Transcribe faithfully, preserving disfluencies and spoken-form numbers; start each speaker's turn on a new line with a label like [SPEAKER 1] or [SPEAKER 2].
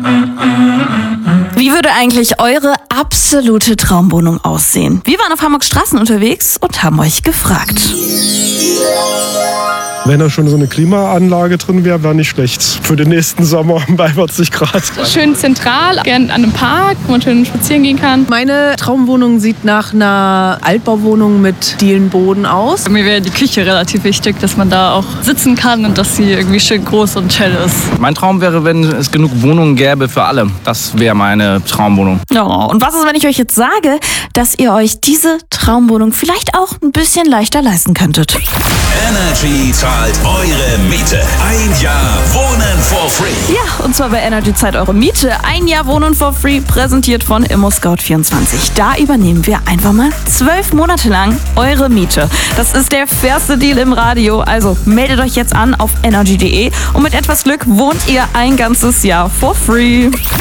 [SPEAKER 1] Wie würde eigentlich eure absolute Traumwohnung aussehen? Wir waren auf Hamburgs Straßen unterwegs und haben euch gefragt.
[SPEAKER 2] Wenn da schon so eine Klimaanlage drin wäre, wäre nicht schlecht. Für den nächsten Sommer bei vierzig Grad.
[SPEAKER 3] Schön zentral, gern an einem Park, wo man schön spazieren gehen kann.
[SPEAKER 4] Meine Traumwohnung sieht nach einer Altbauwohnung mit Dielenboden aus.
[SPEAKER 5] Mir wäre die Küche relativ wichtig, dass man da auch sitzen kann und dass sie irgendwie schön groß und hell ist.
[SPEAKER 6] Mein Traum wäre, wenn es genug Wohnungen gäbe für alle. Das wäre meine Traumwohnung.
[SPEAKER 1] Ja, und was ist, wenn ich euch jetzt sage, dass ihr euch diese Traumwohnung vielleicht auch ein bisschen leichter leisten könntet?
[SPEAKER 7] Energy zahlt eure Miete. Ein Jahr Wohnen for free.
[SPEAKER 1] Ja, und zwar bei Energy zahlt eure Miete. Ein Jahr Wohnen for free, präsentiert von ImmoScout vierundzwanzig. Da übernehmen wir einfach mal zwölf Monate lang eure Miete. Das ist der fairste Deal im Radio. Also meldet euch jetzt an auf energy punkt de und mit etwas Glück wohnt ihr ein ganzes Jahr for free.